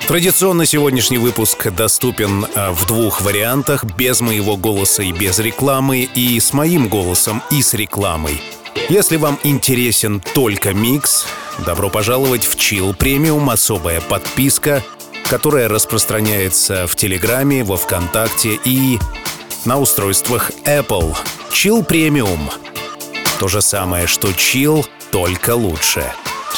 Традиционно сегодняшний выпуск доступен в двух вариантах: без моего голоса и без рекламы, и с моим голосом и с рекламой. Если вам интересен только микс, добро пожаловать в Chill Premium, особая подписка, которая распространяется в Телеграме, во Вконтакте и на устройствах Apple. Chill Premium. То же самое, что Chill, только лучше.